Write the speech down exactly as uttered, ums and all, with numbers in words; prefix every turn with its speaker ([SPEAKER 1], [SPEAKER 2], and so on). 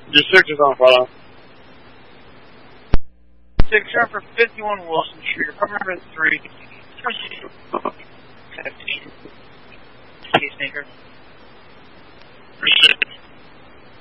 [SPEAKER 1] Your six is on file.
[SPEAKER 2] Six, you're for fifty-one Wilson Street. Apartment number three. Case maker.